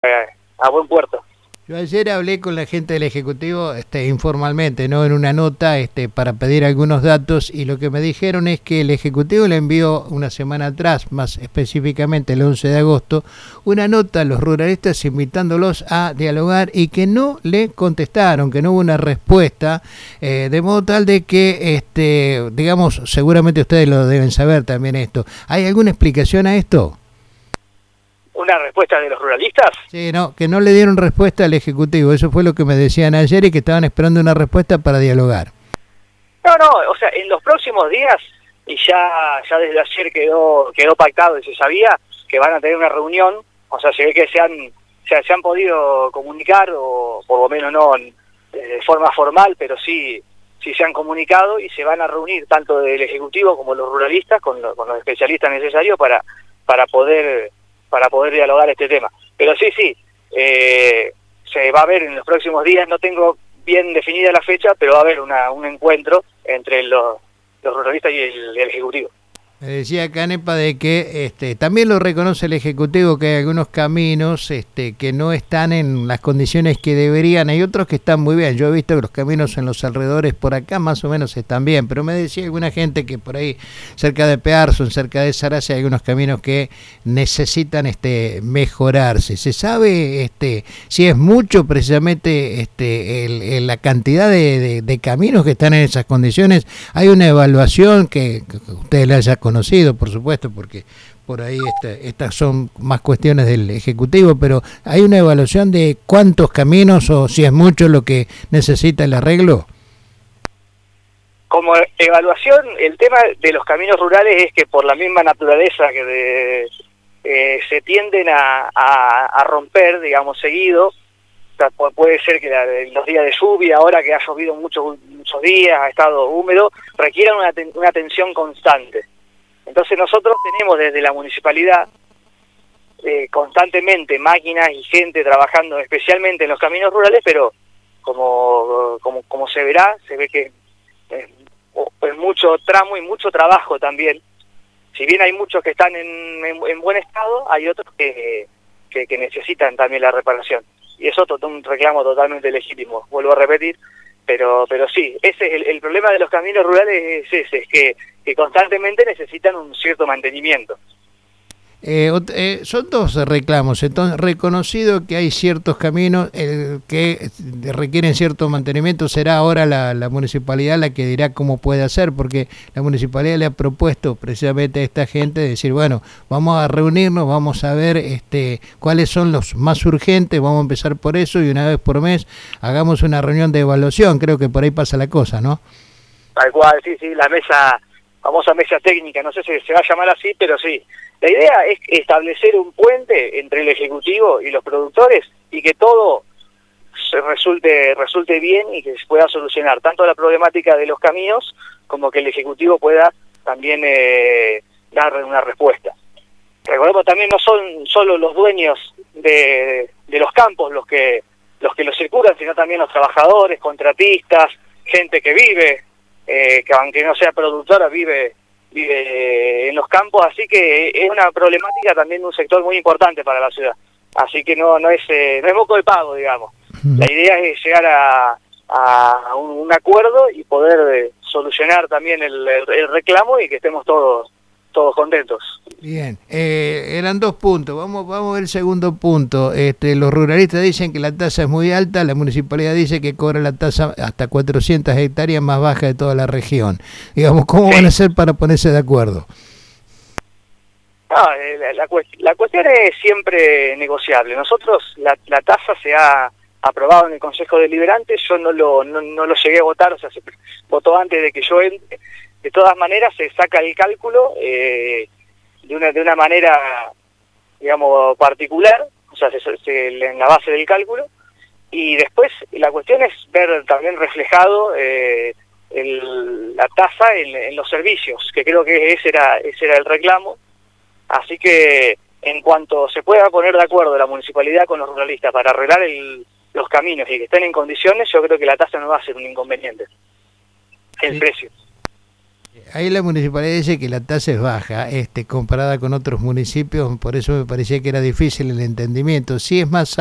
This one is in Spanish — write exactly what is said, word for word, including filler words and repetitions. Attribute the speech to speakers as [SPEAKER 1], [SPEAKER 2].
[SPEAKER 1] eh, a buen puerto.
[SPEAKER 2] Yo ayer hablé con la gente del Ejecutivo este, informalmente, no en una nota, este, para pedir algunos datos, y lo que me dijeron es que el Ejecutivo le envió una semana atrás, más específicamente el once de agosto, una nota a los ruralistas invitándolos a dialogar y que no le contestaron, que no hubo una respuesta, eh, de modo tal de que, este, digamos, seguramente ustedes lo deben saber también esto. ¿Hay alguna explicación a esto?
[SPEAKER 1] ¿Una respuesta de los ruralistas?
[SPEAKER 2] Sí, no, que no le dieron respuesta al Ejecutivo, eso fue lo que me decían ayer y que estaban esperando una respuesta para dialogar.
[SPEAKER 1] No, no, o sea, en los próximos días, y ya ya desde ayer quedó quedó pactado y se sabía que van a tener una reunión, o sea, se ve que se han, se, se han podido comunicar, o por lo menos no de forma formal, pero sí, sí se han comunicado y se van a reunir tanto del Ejecutivo como los ruralistas con, lo, con los especialistas necesarios para, para poder... para poder dialogar este tema. Pero sí, sí, eh, se va a ver en los próximos días, no tengo bien definida la fecha, pero va a haber una, un encuentro entre los, los ruralistas y el, el Ejecutivo.
[SPEAKER 2] Me decía Canepa de que este, también lo reconoce el Ejecutivo, que hay algunos caminos este, que no están en las condiciones que deberían, hay otros que están muy bien. Yo he visto que los caminos en los alrededores por acá más o menos están bien, pero me decía alguna gente que por ahí cerca de Pearson, cerca de Sarasa, hay algunos caminos que necesitan este, mejorarse. ¿Se sabe este, si es mucho precisamente este, el, el, la cantidad de, de, de caminos que están en esas condiciones? ¿Hay una evaluación que, que ustedes la hayan conocido, por supuesto, porque por ahí este, estas son más cuestiones del Ejecutivo, pero ¿hay una evaluación de cuántos caminos o si es mucho lo que necesita el arreglo?
[SPEAKER 1] Como evaluación, el tema de los caminos rurales es que por la misma naturaleza que de, eh, se tienden a, a, a romper, digamos, seguido. O sea, puede ser que la, los días de lluvia, ahora que ha llovido muchos, muchos días, ha estado húmedo, requieran una, una atención constante. Entonces nosotros tenemos desde la municipalidad eh, constantemente máquinas y gente trabajando especialmente en los caminos rurales, pero como, como, como se verá, se ve que es, es mucho tramo y mucho trabajo también. Si bien hay muchos que están en, en, en buen estado, hay otros que, que, que necesitan también la reparación. Y eso es un reclamo totalmente legítimo, vuelvo a repetir. Pero pero sí, ese es el, el problema de los caminos rurales, es ese, es que, que constantemente necesitan un cierto mantenimiento.
[SPEAKER 2] Eh, eh, son dos reclamos, entonces reconocido que hay ciertos caminos eh, que requieren cierto mantenimiento, será ahora la, la municipalidad la que dirá cómo puede hacer, porque la municipalidad le ha propuesto precisamente a esta gente decir, bueno, vamos a reunirnos, vamos a ver este cuáles son los más urgentes, vamos a empezar por eso y una vez por mes hagamos una reunión de evaluación, creo que por ahí pasa la cosa, ¿no?
[SPEAKER 1] Tal cual, sí, sí, la mesa, famosa mesa técnica, no sé si se va a llamar así, pero sí. La idea es establecer un puente entre el Ejecutivo y los productores y que todo se resulte resulte bien y que se pueda solucionar tanto la problemática de los caminos como que el Ejecutivo pueda también eh, dar una respuesta. Recordemos también no son solo los dueños de, de los campos los que los que los circulan, sino también los trabajadores, contratistas, gente que vive, eh, que aunque no sea productora, vive vive en los campos, así que es una problemática también de un sector muy importante para la ciudad. Así que no no es eh, no es moco de pago, digamos. La idea es llegar a, a un, un acuerdo y poder eh, solucionar también el, el, el reclamo y que estemos todos todos contentos.
[SPEAKER 2] Bien, eh, eran dos puntos, vamos vamos a ver el segundo punto. Este, los ruralistas dicen que la tasa es muy alta, la municipalidad dice que cobra la tasa hasta cuatrocientas hectáreas más baja de toda la región. Digamos, ¿cómo sí. van a hacer para ponerse de acuerdo?
[SPEAKER 1] No, la, la, la cuestión es siempre negociable. Nosotros, la, la tasa se ha aprobado en el Consejo Deliberante, yo no lo no, no lo llegué a votar, o sea, se votó antes de que yo entre. De todas maneras se saca el cálculo eh, de una de una manera, digamos, particular, o sea, se, se, en la base del cálculo, y después la cuestión es ver también reflejado eh, el, la tasa en, en los servicios, que creo que ese era ese era el reclamo. Así que en cuanto se pueda poner de acuerdo la municipalidad con los ruralistas para arreglar el, los caminos y que estén en condiciones, yo creo que la tasa no va a ser un inconveniente. El sí. precio.
[SPEAKER 2] Ahí la municipalidad dice que la tasa es baja, este, comparada con otros municipios, por eso me parecía que era difícil el entendimiento. Sí es más